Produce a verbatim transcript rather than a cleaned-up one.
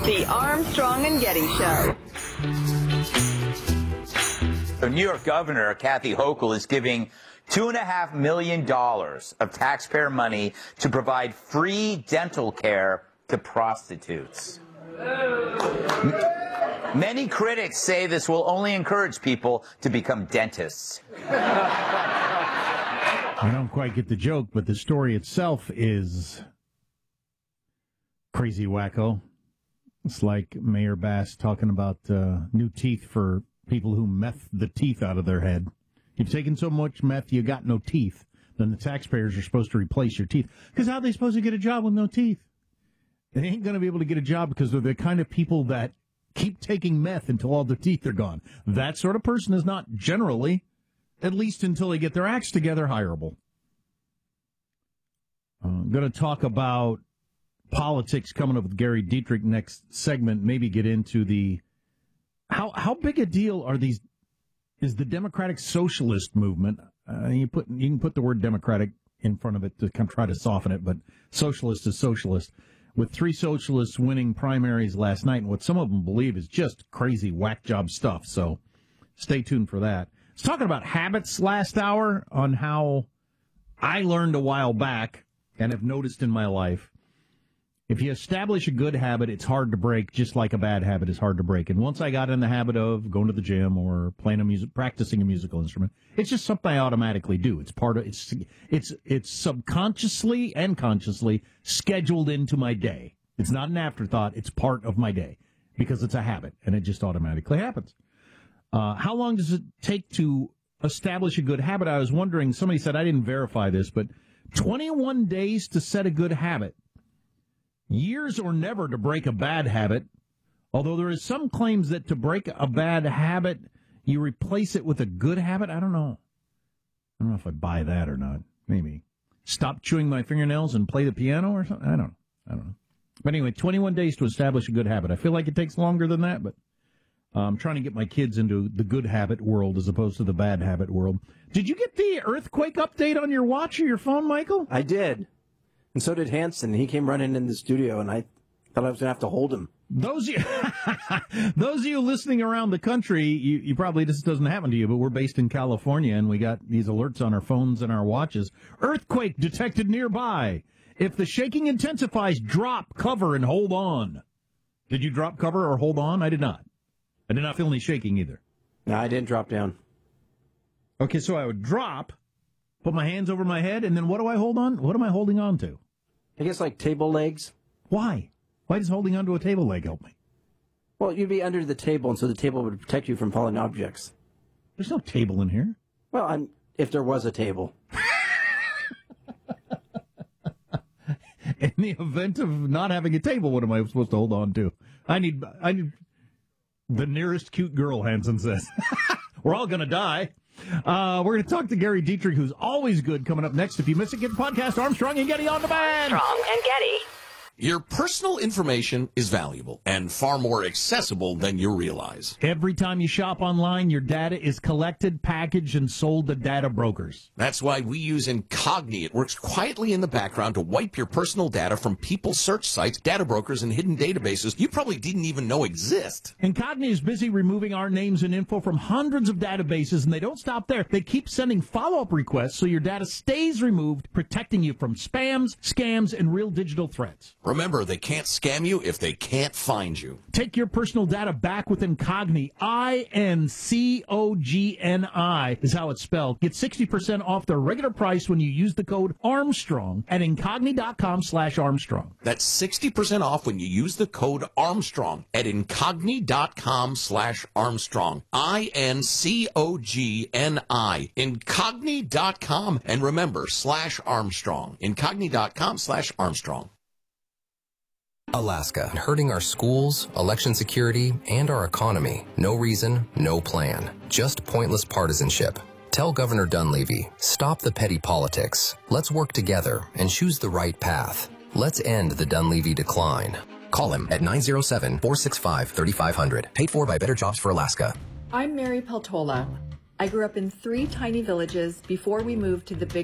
The Armstrong and Getty Show. The New York Governor, Kathy Hochul, is giving two and a half million dollars of taxpayer money to provide free dental care to prostitutes. Many critics say this will only encourage people to become dentists. I don't quite get the joke, but the story itself is crazy wacko. It's like Mayor Bass talking about uh, new teeth for people who meth the teeth out of their head. You've taken so much meth, you got no teeth. Then the taxpayers are supposed to replace your teeth. Because how are they supposed to get a job with no teeth? They ain't going to be able to get a job because they're the kind of people that keep taking meth until all their teeth are gone. That sort of person is not generally, at least until they get their acts together, hireable. Uh, I'm going to talk about politics coming up with Gary Dietrich next segment. Maybe get into the how how big a deal are these? Is the Democratic Socialist movement? Uh, you put you can put the word Democratic in front of it to kind of try to soften it, but socialist is socialist. With three socialists winning primaries last night, and what some of them believe is just crazy whack job stuff. So stay tuned for that. I was talking about habits last hour on how I learned a while back and have noticed in my life. If you establish a good habit, it's hard to break, just like a bad habit is hard to break. And once I got in the habit of going to the gym or playing a music, practicing a musical instrument, it's just something I automatically do. It's part of it's it's it's subconsciously and consciously scheduled into my day. It's not an afterthought. It's part of my day because it's a habit and it just automatically happens. Uh, how long does it take to establish a good habit? I was wondering. Somebody said I didn't verify this, but twenty-one days to set a good habit. Years or never to break a bad habit, although there is some claims that to break a bad habit, you replace it with a good habit. I don't know. I don't know if I buy that or not. Maybe. Stop chewing my fingernails and play the piano or something? I don't know. I don't know. But anyway, twenty-one days to establish a good habit. I feel like it takes longer than that, but uh, I'm trying to get my kids into the good habit world as opposed to the bad habit world. Did you get the earthquake update on your watch or your phone, Michael? I did. And so did Hanson. He came running in the studio, and I thought I was going to have to hold him. Those of you, those of you listening around the country, you, you probably, this doesn't happen to you, but we're based in California, and we got these alerts on our phones and our watches. Earthquake detected nearby. If the shaking intensifies, drop, cover, and hold on. Did you drop, cover, or hold on? I did not. I did not feel any shaking either. No, I didn't drop down. Okay, so I would drop, put my hands over my head, and then what do I hold on? What am I holding on to? I guess like table legs. Why? Why does holding onto a table leg help me? Well, you'd be under the table, and so the table would protect you from falling objects. There's no table in here. Well, I'm, if there was a table. In the event of not having a table, what am I supposed to hold on to? I need, I need the nearest cute girl, Hanson says. We're all going to die. Uh, we're going to talk to Gary Dietrich, who's always good, coming up next. If you miss it, get the podcast Armstrong and Getty on demand. Armstrong and Getty. Your personal information is valuable and far more accessible than you realize. Every time you shop online, your data is collected, packaged, and sold to data brokers. That's why we use Incogni. It works quietly in the background to wipe your personal data from people's search sites, data brokers, and hidden databases you probably didn't even know exist. Incogni is busy removing our names and info from hundreds of databases, and they don't stop there. They keep sending follow-up requests so your data stays removed, protecting you from spams, scams, and real digital threats. Remember, they can't scam you if they can't find you. Take your personal data back with Incogni. I N C O G N I is how it's spelled. Get sixty percent off their regular price when you use the code Armstrong at Incogni.com slash Armstrong. That's sixty percent off when you use the code Armstrong at Incogni.com slash Armstrong. I N C O G N I. Incogni dot com. And remember, slash Armstrong. Incogni.com slash Armstrong. Alaska, hurting our schools, election security, and our economy. No reason, no plan. Just pointless partisanship. Tell Governor Dunleavy, stop the petty politics. Let's work together and choose the right path. Let's end the Dunleavy decline. Call him at nine oh seven, four six five, three five zero zero. Paid for by Better Jobs for Alaska. I'm Mary Peltola. I grew up in three tiny villages before we moved to the big